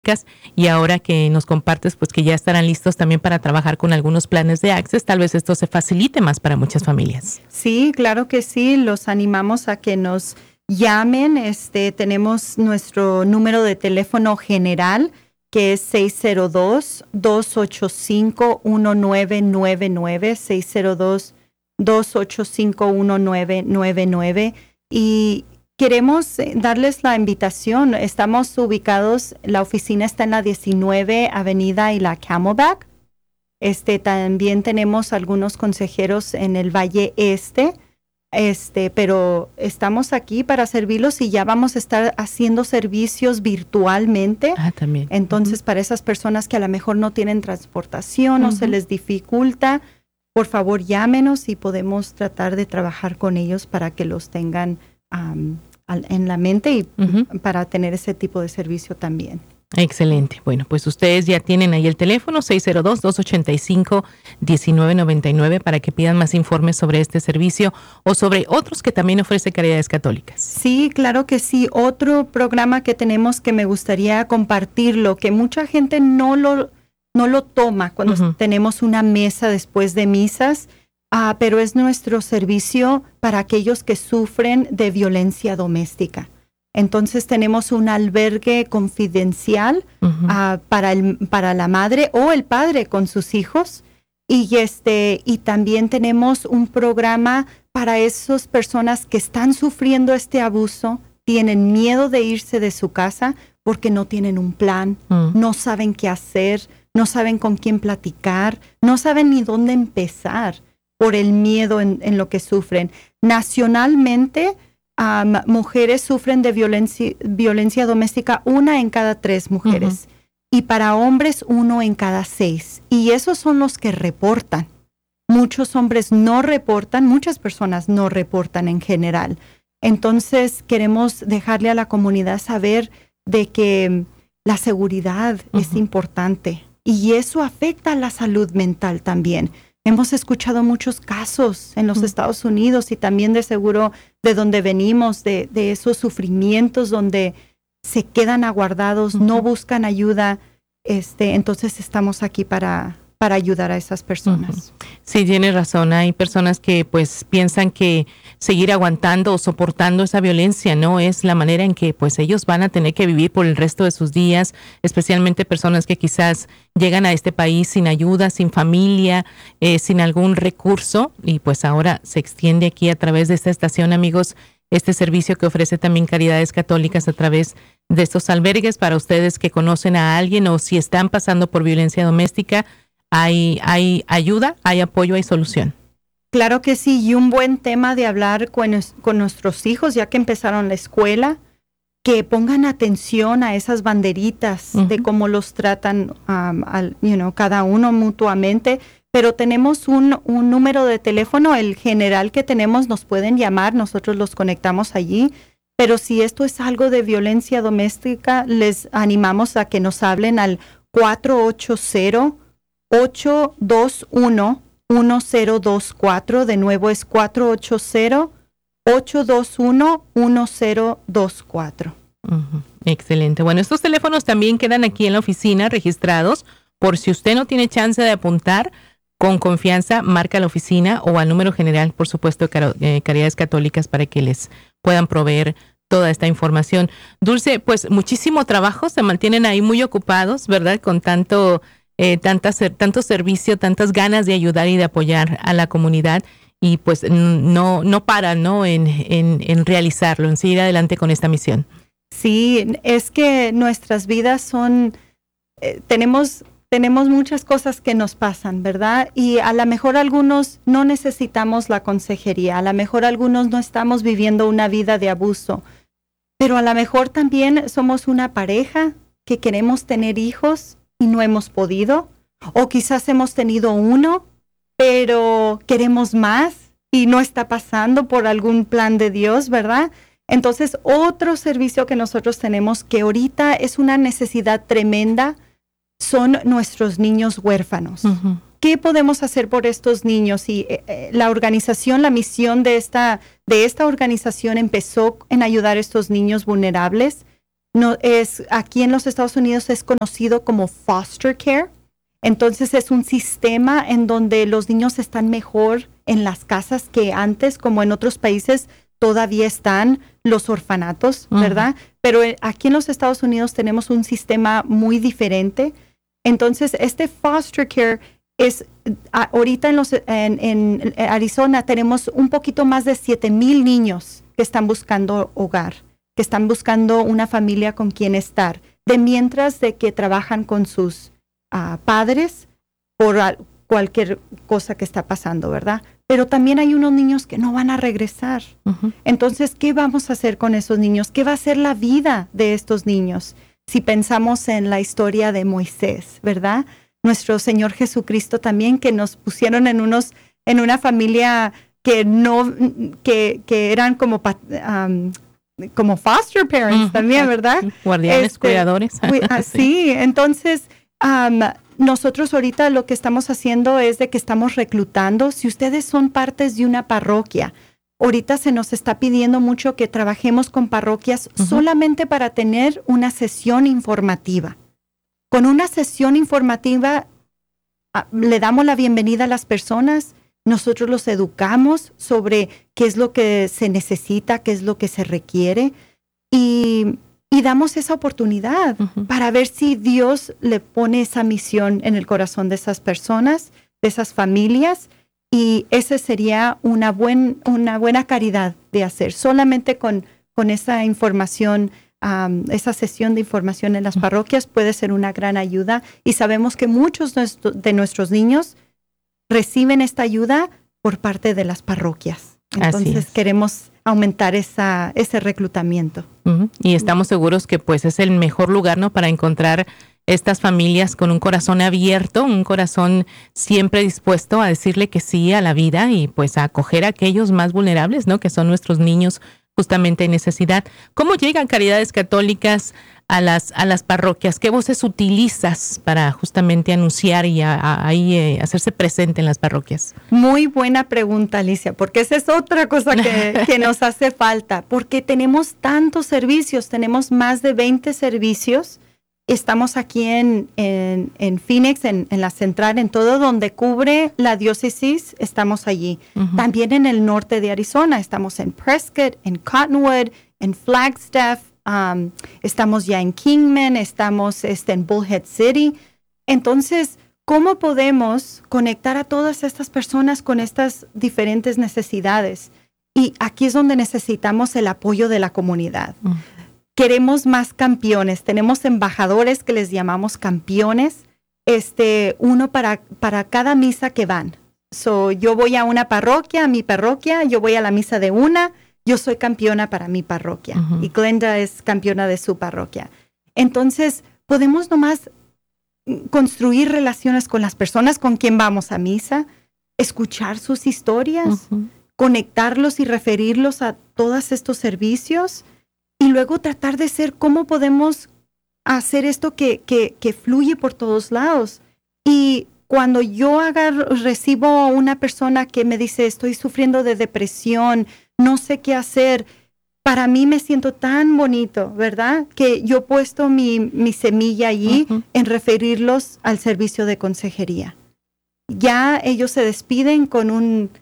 y ahora que nos compartes pues que ya estarán listos también para trabajar con algunos planes de Access, tal vez esto se facilite más para muchas familias. Sí, claro que sí, los animamos a que nos llamen. Tenemos nuestro número de teléfono general que es 602-285-1999, 602-285-1999 y queremos darles la invitación. Estamos ubicados, la oficina está en la 19 Avenida y la Camelback. También tenemos algunos consejeros en el Valle Este, pero estamos aquí para servirlos y ya vamos a estar haciendo servicios virtualmente. También. Entonces, para esas personas que a lo mejor no tienen transportación o se les dificulta, por favor llámenos y podemos tratar de trabajar con ellos para que los tengan en la mente y para tener ese tipo de servicio también. Excelente. Bueno, pues ustedes ya tienen ahí el teléfono 602-285-1999 para que pidan más informes sobre este servicio o sobre otros que también ofrece Caridades Católicas. Sí, claro que sí. Otro programa que tenemos que me gustaría compartirlo, que mucha gente no lo toma cuando tenemos una mesa después de misas, pero es nuestro servicio para aquellos que sufren de violencia doméstica. Entonces tenemos un albergue confidencial para la madre o el padre con sus hijos y también tenemos un programa para esas personas que están sufriendo este abuso, tienen miedo de irse de su casa porque no tienen un plan, no saben qué hacer, no saben con quién platicar, no saben ni dónde empezar por el miedo en lo que sufren. Nacionalmente, mujeres sufren de violencia doméstica 1 en cada 3 mujeres y para hombres 1 en cada 6. Y esos son los que reportan. Muchos hombres no reportan, muchas personas no reportan en general. Entonces queremos dejarle a la comunidad saber de que la seguridad es importante y eso afecta a la salud mental también. Hemos escuchado muchos casos en los Estados Unidos y también de seguro de donde venimos, de esos sufrimientos donde se quedan aguardados, no buscan ayuda. Entonces estamos aquí para ayudar a esas personas. Sí, tiene razón. Hay personas que pues piensan que seguir aguantando o soportando esa violencia no es la manera en que pues ellos van a tener que vivir por el resto de sus días, especialmente personas que quizás llegan a este país sin ayuda, sin familia, sin algún recurso y pues ahora se extiende aquí a través de esta estación, amigos, este servicio que ofrece también Caridades Católicas a través de estos albergues para ustedes que conocen a alguien o si están pasando por violencia doméstica. Hay ayuda, hay apoyo, hay solución. Claro que sí, y un buen tema de hablar con nuestros hijos, ya que empezaron la escuela, que pongan atención a esas banderitas de cómo los tratan cada uno mutuamente. Pero tenemos un número de teléfono, el general que tenemos, nos pueden llamar, nosotros los conectamos allí. Pero si esto es algo de violencia doméstica, les animamos a que nos hablen al 480-821-1024. De nuevo es 480-821-1024. Excelente. Bueno, estos teléfonos también quedan aquí en la oficina registrados. Por si usted no tiene chance de apuntar, con confianza marca a la oficina o al número general, por supuesto, Caridades Católicas para que les puedan proveer toda esta información. Dulce, pues muchísimo trabajo, se mantienen ahí muy ocupados, ¿verdad? Con tanto servicio, tantas ganas de ayudar y de apoyar a la comunidad y pues no paran, ¿no? en realizarlo, en seguir adelante con esta misión. Sí, es que nuestras vidas son, tenemos muchas cosas que nos pasan, ¿verdad? Y a lo mejor algunos no necesitamos la consejería, a lo mejor algunos no estamos viviendo una vida de abuso, pero a lo mejor también somos una pareja que queremos tener hijos y no hemos podido, o quizás hemos tenido uno, pero queremos más y no está pasando por algún plan de Dios, ¿verdad? Entonces, otro servicio que nosotros tenemos que ahorita es una necesidad tremenda, son nuestros niños huérfanos. ¿Qué podemos hacer por estos niños? Y la organización, la misión de esta organización empezó en ayudar a estos niños vulnerables No, aquí en los Estados Unidos es conocido como foster care. Entonces es un sistema en donde los niños están mejor en las casas que antes, como en otros países todavía están los orfanatos, ¿verdad? Pero aquí en los Estados Unidos tenemos un sistema muy diferente. Entonces este foster care es, ahorita en Arizona tenemos un poquito más de 7,000 niños que están buscando hogar, que están buscando una familia con quien estar, de mientras de que trabajan con sus padres por cualquier cosa que está pasando, ¿verdad? Pero también hay unos niños que no van a regresar. Entonces, ¿qué vamos a hacer con esos niños? ¿Qué va a ser la vida de estos niños? Si pensamos en la historia de Moisés, ¿verdad? Nuestro Señor Jesucristo también, que nos pusieron en una familia que eran como foster parents también, ¿verdad? Guardianes, cuidadores. Sí, entonces nosotros ahorita lo que estamos haciendo es de que estamos reclutando. Si ustedes son partes de una parroquia, ahorita se nos está pidiendo mucho que trabajemos con parroquias solamente para tener una sesión informativa. Con una sesión informativa le damos la bienvenida a las personas, nosotros los educamos sobre qué es lo que se necesita, qué es lo que se requiere y damos esa oportunidad para ver si Dios le pone esa misión en el corazón de esas personas, de esas familias, y esa sería una buena caridad de hacer. Solamente con esa información, esa sesión de información en las parroquias puede ser una gran ayuda, y sabemos que muchos de nuestros niños reciben esta ayuda por parte de las parroquias. Entonces queremos aumentar ese reclutamiento. Y estamos seguros que pues es el mejor lugar, ¿no?, para encontrar estas familias con un corazón abierto, un corazón siempre dispuesto a decirle que sí a la vida y pues a acoger a aquellos más vulnerables, ¿no?, que son nuestros niños justamente en necesidad. ¿Cómo llegan Caridades Católicas a las parroquias? ¿Qué voces utilizas para justamente anunciar y ahí hacerse presente en las parroquias? Muy buena pregunta, Alicia, porque esa es otra cosa que nos hace falta, porque tenemos tantos servicios, tenemos más de 20 servicios. Estamos aquí en Phoenix, en la central, en todo donde cubre la diócesis, estamos allí. También en el norte de Arizona, estamos en Prescott, en Cottonwood, en Flagstaff, estamos ya en Kingman, estamos en Bullhead City. Entonces, ¿cómo podemos conectar a todas estas personas con estas diferentes necesidades? Y aquí es donde necesitamos el apoyo de la comunidad. Queremos más campeones. Tenemos embajadores que les llamamos campeones, uno para cada misa que van. Yo voy a una parroquia, a mi parroquia, yo voy a la misa de una, yo soy campeona para mi parroquia y Glenda es campeona de su parroquia. Entonces, podemos nomás construir relaciones con las personas con quien vamos a misa, escuchar sus historias, conectarlos y referirlos a todos estos servicios. Y luego tratar de ser cómo podemos hacer esto que fluye por todos lados. Y cuando yo recibo una persona que me dice, estoy sufriendo de depresión, no sé qué hacer, para mí me siento tan bonito, ¿verdad? Que yo he puesto mi semilla allí en referirlos al servicio de consejería. Ya ellos se despiden con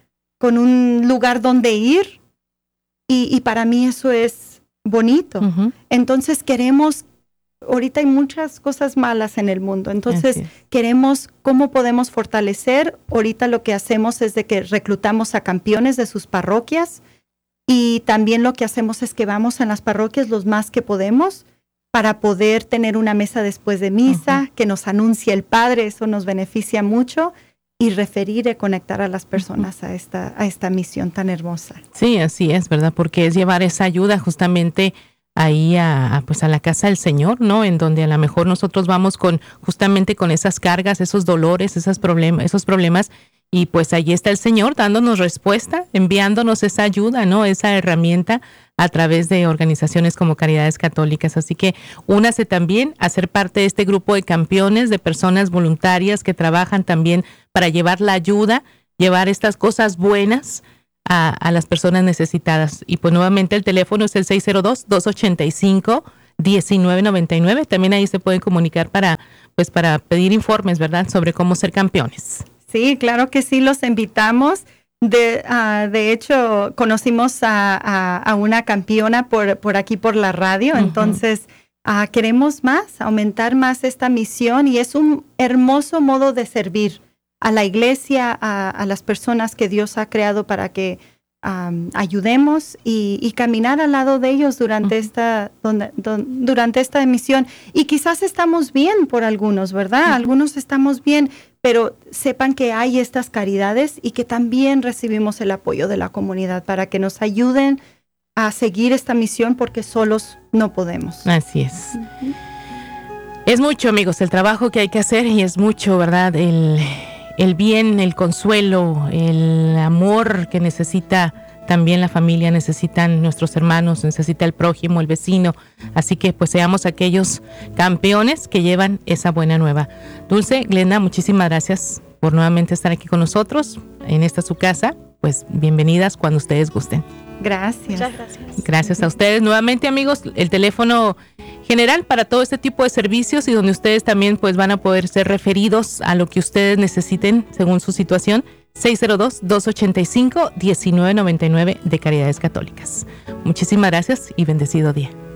un lugar donde ir y para mí eso es bonito. Entonces ahorita hay muchas cosas malas en el mundo, entonces queremos cómo podemos fortalecer. Ahorita lo que hacemos es de que reclutamos a campeones de sus parroquias y también lo que hacemos es que vamos en las parroquias los más que podemos para poder tener una mesa después de misa, que nos anuncie el Padre, eso nos beneficia mucho, y referir y conectar a las personas a esta misión tan hermosa. Sí, así es, ¿verdad? Porque es llevar esa ayuda justamente ahí a la casa del Señor, ¿no? En donde a lo mejor nosotros vamos justamente con esas cargas, esos dolores, esos problemas, y pues allí está el Señor dándonos respuesta, enviándonos esa ayuda, ¿no? Esa herramienta a través de organizaciones como Caridades Católicas. Así que únase también a ser parte de este grupo de campeones, de personas voluntarias que trabajan también para llevar la ayuda, llevar estas cosas buenas a las personas necesitadas. Y pues nuevamente el teléfono es el 602-285 1999. También ahí se pueden comunicar para pedir informes, ¿verdad?, sobre cómo ser campeones. Sí, claro que sí, los invitamos. De hecho, conocimos a una campeona por aquí, por la radio. Uh-huh. Entonces, queremos aumentar más esta misión, y es un hermoso modo de servir a la iglesia, a las personas que Dios ha creado para que ayudemos y caminar al lado de ellos durante durante esta misión. Y quizás estamos bien por algunos, ¿verdad? Uh-huh. Algunos estamos bien, pero sepan que hay estas caridades y que también recibimos el apoyo de la comunidad para que nos ayuden a seguir esta misión, porque solos no podemos. Así es. Uh-huh. Es mucho, amigos, el trabajo que hay que hacer, y es mucho, ¿verdad? El bien, el consuelo, el amor que necesita también la familia, necesitan nuestros hermanos, necesita el prójimo, el vecino. Así que pues seamos aquellos campeones que llevan esa buena nueva. Dulce, Glenda, muchísimas gracias por nuevamente estar aquí con nosotros en esta su casa. Pues bienvenidas cuando ustedes gusten. Gracias. Muchas gracias. Gracias a ustedes. Nuevamente, amigos, el teléfono general para todo este tipo de servicios, y donde ustedes también pues van a poder ser referidos a lo que ustedes necesiten según su situación, 602-285-1999 de Caridades Católicas. Muchísimas gracias y bendecido día.